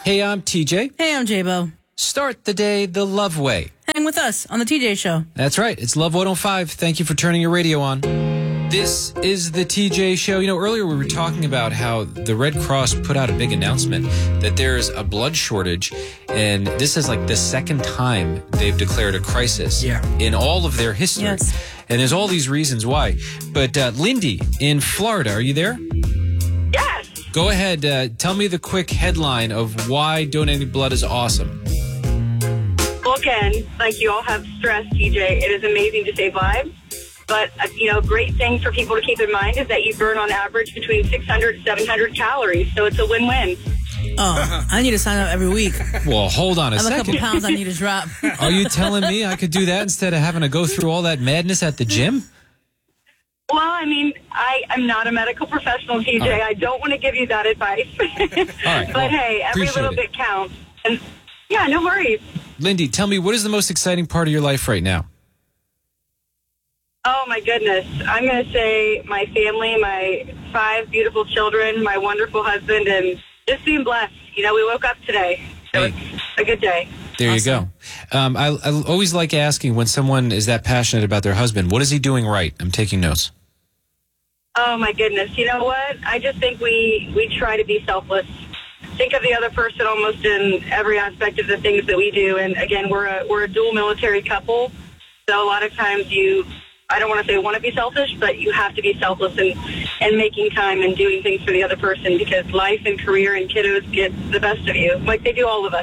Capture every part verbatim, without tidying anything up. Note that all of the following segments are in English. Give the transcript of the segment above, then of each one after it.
Hey, I'm T J. Hey, I'm J-Bo. Start the day the love way. Hang with us on the T J Show. That's right. It's Love one oh five. Thank you for turning your radio on. This is the T J Show. You know, earlier we were talking about how the Red Cross put out a big announcement that there's a blood shortage, and this is like the second time they've declared a crisis yeah. in all of their history. Yes. And there's all these reasons why. But uh, Lindy in Florida, are you there? Yes. Go ahead. Uh, tell me the quick headline of why donating blood is awesome. Well, again, like you all have stressed, T J, it is amazing to save lives. But, uh, you know, a great thing for people to keep in mind is that you burn on average between six hundred and seven hundred calories. So it's a win-win. Oh, I need to sign up every week. Well, hold on a I have a second. couple pounds I need to drop. Are you telling me I could do that instead of having to go through all that madness at the gym? Well, I mean, I, I'm not a medical professional, T J. Right. I don't want to give you that advice. right, but, well, hey, every appreciate little it. bit counts. And, yeah, no worries. Lindy, tell me, what is the most exciting part of your life right now? Oh, my goodness. I'm going to say my family, my five beautiful children, my wonderful husband, and just being blessed. You know, we woke up today. So Hey. it's a good day. There Awesome. you go. Um, I, I always like asking when someone is that passionate about their husband, what is he doing right? I'm taking notes. Oh, my goodness. You know what? I just think we, we try to be selfless. Think of the other person almost in every aspect of the things that we do. And, again, we're a, we're a dual military couple. So a lot of times you, I don't want to say want to be selfish, but you have to be selfless and, and making time and doing things for the other person because life and career and kiddos get the best of you, like they do all of us.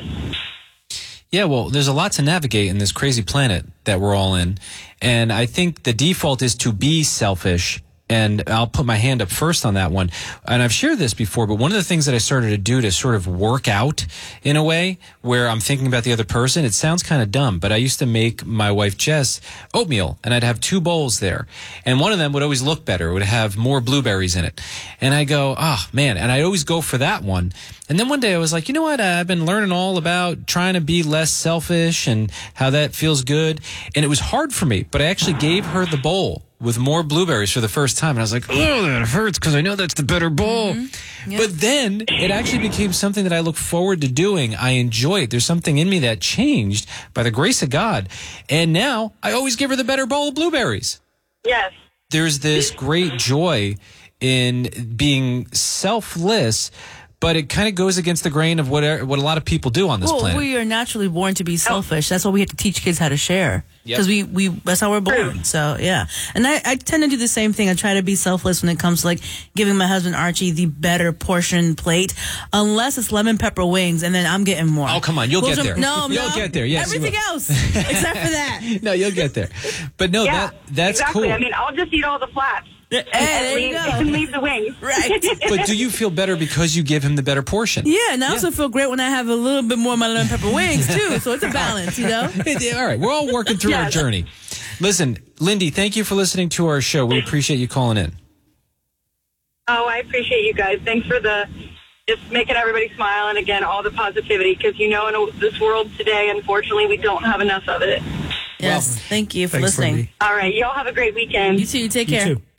Yeah, well, there's a lot to navigate in this crazy planet that we're all in. And I think the default is to be selfish. And I'll put my hand up first on that one. And I've shared this before, but one of the things that I started to do to sort of work out in a way where I'm thinking about the other person, it sounds kind of dumb, but I used to make my wife Jess oatmeal, and I'd have two bowls there. And one of them would always look better. It would have more blueberries in it. And I go, oh, man. And I always go for that one. And then one day I was like, you know what? I've been learning all about trying to be less selfish and how that feels good. And it was hard for me, but I actually gave her the bowl with more blueberries for the first time. And I was like, oh, that hurts because I know that's the better bowl. Mm-hmm. Yeah. But then it actually became something that I look forward to doing. I enjoy it. There's something in me that changed by the grace of God. And now I always give her the better bowl of blueberries. Yes. There's this great joy in being selfless, but it kind of goes against the grain of what what a lot of people do on this Well, planet. we are naturally born to be selfish. That's why we have to teach kids how to share. Yep. Because we, we, that's how we're born. So, yeah. And I, I tend to do the same thing. I try to be selfless when it comes to, like, giving my husband Archie the better portion plate. Unless it's lemon pepper wings, and then I'm getting more. Oh, come on. You'll Those get are- there. No, You'll no. get there. Yes, you Everything will. else, except for that. No, you'll get there. But no, Yeah, that that's exactly. cool. I mean, I'll just eat all the flats. Hey, and, there you leave, go. and leave the wings. Right. But do you feel better because you give him the better portion? Yeah, and I also feel great when I have a little bit more of my lemon pepper wings, too. So it's a balance, you know? It- all right. We're all working through our Yes. journey. Listen, Lindy, thank you for listening to our show. We appreciate you calling in. Oh, I appreciate you guys. Thanks for the just making everybody smile and, again, all the positivity because, you know, in this world today, unfortunately, we don't have enough of it. Yes, thank you for Thanks, listening. Lindy. All right. Y'all have a great weekend. You too. Take You care. too.